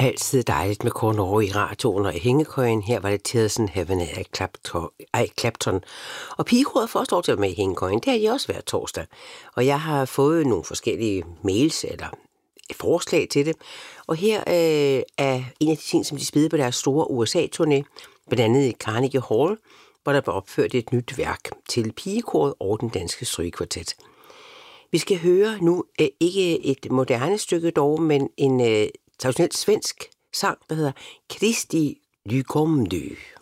Altid dejligt med Kåre Norge i radioen og i hængekøjen. Her var det Tears in Heaven af Clapton. Og pigekoret forstår til at være med i hængekøjen. Det har jeg også hver torsdag. Og jeg har fået nogle forskellige mails eller forslag til det. Og her er en af de ting, som de spillede på deres store USA-turné, blandt andet i Carnegie Hall, hvor der blev opført et nyt værk til pigekoret og den danske strygekvartet. Vi skal høre nu ikke et moderne stykke dog, men en traditionelt svensk sang, der hedder Kristi lykomdy.